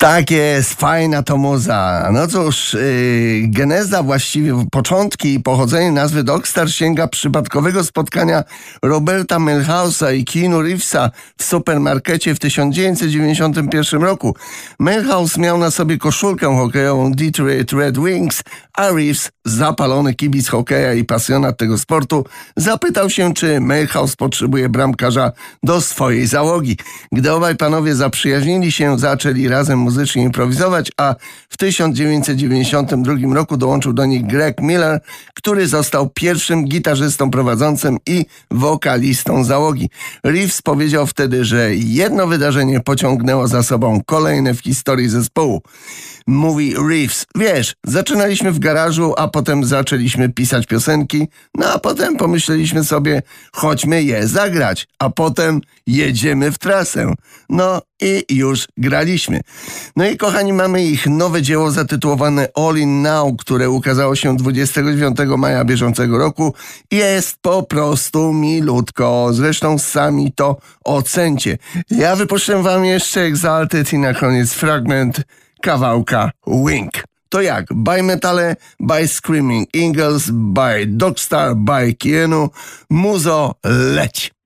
Tak jest, fajna to muza. No cóż, geneza, właściwie początki i pochodzenie nazwy Dogstar sięga przypadkowego spotkania Roberta Milhouse'a i Keanu Reevesa w supermarkecie w 1991 roku. Milhouse miał na sobie koszulkę hokejową Detroit Red Wings, a Reeves, zapalony kibic hokeja i pasjonat tego sportu, zapytał się, czy Milhouse potrzebuje bramkarza do swojej załogi. Gdy obaj panowie zaprzyjaźnili się, zaczęli razem muzycznie improwizować, a w 1992 roku dołączył do nich Greg Miller, który został pierwszym gitarzystą prowadzącym i wokalistą załogi. Reeves powiedział wtedy, że jedno wydarzenie pociągnęło za sobą kolejne w historii zespołu. Mówi Reeves: wiesz, zaczynaliśmy w garażu, a potem zaczęliśmy pisać piosenki, no a potem pomyśleliśmy sobie, chodźmy je zagrać, a potem jedziemy w trasę. No i już graliśmy. No i kochani, mamy ich nowe dzieło zatytułowane All In Now, które ukazało się 29 maja bieżącego roku. Jest po prostu milutko. Zresztą sami to ocencie. Ja wypuszczę wam jeszcze Exalted i na koniec fragment kawałka Wink. To jak? By Metale, by Screaming Eagles, by Dogstar, by Keanu. Muzo, leć!